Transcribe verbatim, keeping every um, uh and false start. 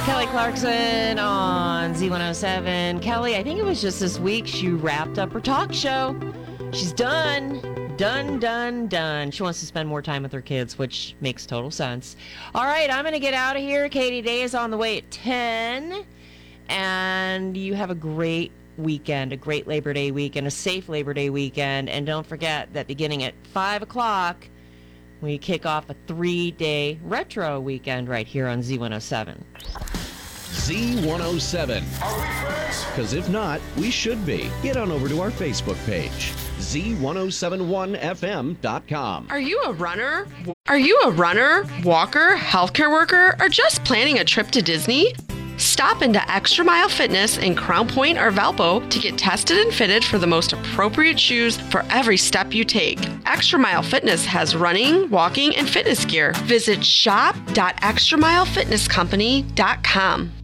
Kelly Clarkson on Z one oh seven. Kelly, I think it was just this week she wrapped up her talk show. She's done. Done, done, done. She wants to spend more time with her kids, which makes total sense. All right, I'm going to get out of here. Katie Day is on the way at ten. And you have a great weekend, a great Labor Day weekend, a safe Labor Day weekend. And don't forget that beginning at five o'clock, we kick off a three-day retro weekend right here on Z one oh seven. Z one oh seven. Are we friends? Because if not, we should be. Get on over to our Facebook page, Z ten seventy-one F M dot com. Are you a runner? Are you a runner, walker, healthcare worker, or just planning a trip to Disney? Stop into Extra Mile Fitness in Crown Point or Valpo to get tested and fitted for the most appropriate shoes for every step you take. Extra Mile Fitness has running, walking, and fitness gear. Visit shop dot extra mile fitness company dot com.